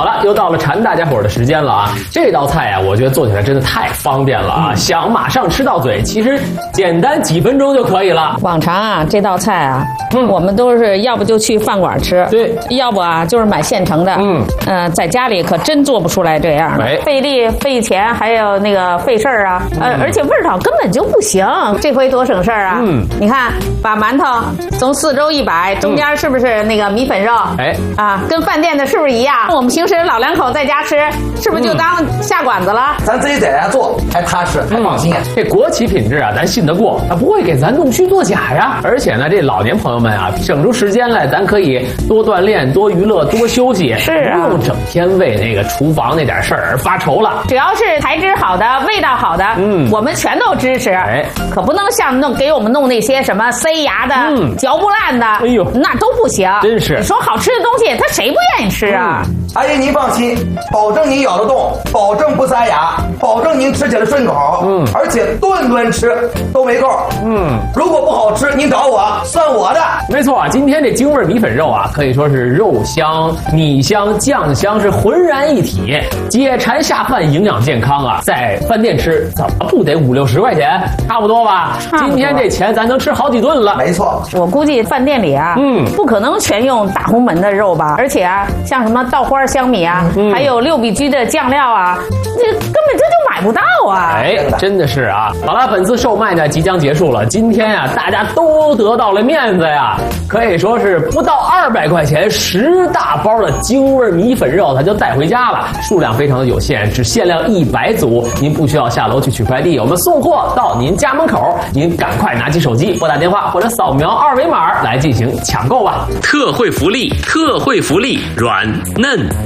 好了，又到了馋大家伙的时间了啊！这道菜啊，我觉得做起来真的太方便了啊！想马上吃到嘴，其实简单几分钟就可以了。 往常啊，这道菜啊，我们都是要不就去饭馆吃， 对， 要不啊就是买现成的。在家里可真做不出来这样的，费力费钱，还有那个费事儿啊。而且味道根本就不行。这回多省事儿啊！你看，把馒头从4周一摆，中间是不是那个米粉肉？跟饭店的是不是一样？我们平时老两口在家吃，是不是就当下馆子了？ 咱自己在家做，还踏实，还放心。 这国企品质啊，咱信得过，它不会给咱弄虚作假呀。而且呢，这老年朋友们啊，省出时间来，咱可以多锻炼、多娱乐、多休息， 是啊， 不用整天为那个厨房那点事儿而发愁了。 只要是材质好的、味道好的，我们全都支持。可不能像给我们弄那些什么塞牙的、嚼不烂的，哎呦，那都不行。 真是， 你说好吃的东西，他谁不愿意吃啊？ 阿姨，您放心，保证您咬得动，保证不塞牙，保证您吃起来顺口。而且顿顿吃都没够。如果不好吃，您找我，算我的。 没错，今天这京味米粉肉啊，可以说是肉香、米香、酱香是浑然一体，解馋下饭，营养健康啊！在饭店吃怎么不得5、60块钱？差不多吧？今天这钱咱能吃好几顿了。 没错， 我估计饭店里啊，不可能全用大红门的肉吧？而且啊，像什么稻花香米啊，还有6必居的酱料啊，这根本这就买不到啊！ 真的是啊！好了，本次售卖呢即将结束了。今天呀，大家都得到了面子呀，可以说是不到200块钱10大包的京味米粉肉，它就带回家了。数量非常的有限，只限量100组，您不需要下楼去取快递，我们送货到您家门口，您赶快拿起手机拨打电话或者扫描2维码来进行抢购吧。 特惠福利，特惠福利，软嫩